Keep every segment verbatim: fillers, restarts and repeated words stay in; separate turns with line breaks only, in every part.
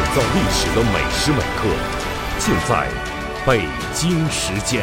造历史的每时每刻，尽在北京时间。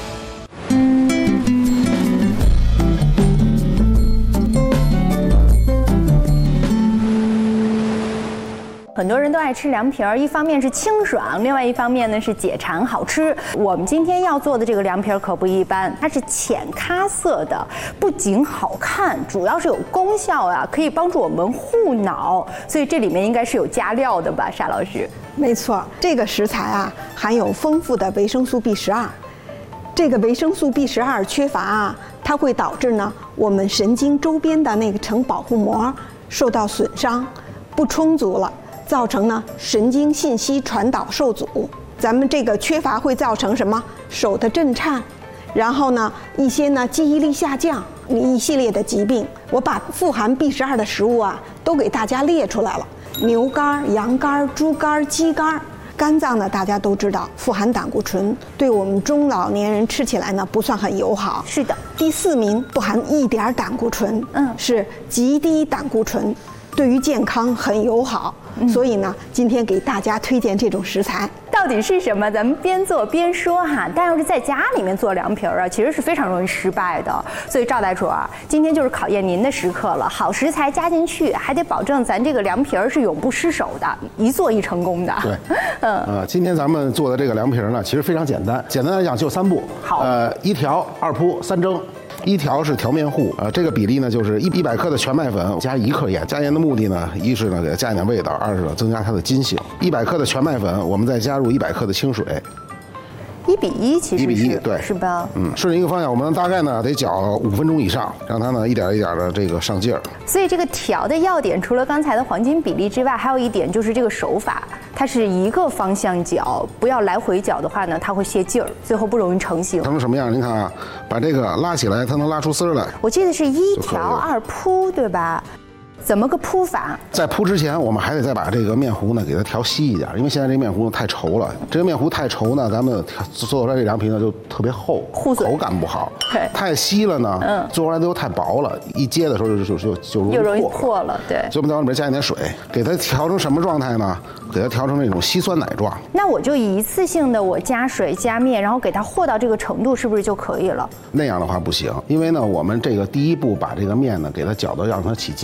很多人都爱吃凉皮儿，一方面是清爽，另外一方面呢是解馋好吃。我们今天要做的这个凉皮儿可不一般，它是浅咖色的，不仅好看，主要是有功效啊，可以帮助我们护脑。所以这里面应该是有加料的吧，沙老师？
没错，这个食材啊含有丰富的维生素 B 十二。这个维生素 B 十二缺乏啊，它会导致呢我们神经周边的那个层保护膜受到损伤，不充足了。造成呢神经信息传导受阻，咱们这个缺乏会造成什么？手的震颤，然后呢一些呢记忆力下降，一系列的疾病。我把富含 B 十二的食物啊都给大家列出来了：牛肝、羊肝、猪肝、鸡肝。肝脏呢大家都知道富含胆固醇，对我们中老年人吃起来呢不算很友好。
是的。
第四名不含一点胆固醇，嗯，是极低胆固醇，对于健康很友好。所以呢，今天给大家推荐这种食材，
到底是什么？咱们边做边说哈。但要是在家里面做凉皮儿啊，其实是非常容易失败的。所以赵大厨啊，今天就是考验您的时刻了。好食材加进去，还得保证咱这个凉皮儿是永不失手的，一做一成功的。
对，嗯呃，今天咱们做的这个凉皮儿呢，其实非常简单，简单来讲就三步。
好，
呃，一调、二铺、三蒸。一调是调面糊，呃，这个比例呢就是一一百克的全麦粉加一克盐。加盐的目的呢，一是呢给它加一点味道，二是呢增加它的筋性。一百克的全麦粉，我们再加入一百克的清水。
一比一，其实是
一比一，对，
是吧？
嗯，顺着一个方向，我们大概呢得搅五分钟以上，让它呢一点一点的这个上劲儿。
所以这个调的要点，除了刚才的黄金比例之外，还有一点就是这个手法，它是一个方向搅，不要来回搅的话呢，它会泄劲儿，最后不容易成型。
成什么样？您看啊，把这个拉起来，它能拉出丝儿来。
我记得是一调二铺，对吧？怎么个铺法？
在铺之前，我们还得再把这个面糊呢给它调稀一点，因为现在这面糊太稠了。这个面糊太稠呢，咱们做出来这凉皮呢就特别厚，口感不好。太稀了呢，嗯，做出来都太薄了，一接的时候就就就就容易破，
容易破了。对，
所以我们在往里面加一点水，给它调成什么状态呢？给它调成那种稀酸奶状。
那我就一次性的我加水加面，然后给它和到这个程度，是不是就可以了？
那样的话不行，因为呢，我们这个第一步把这个面呢给它搅到让它起筋。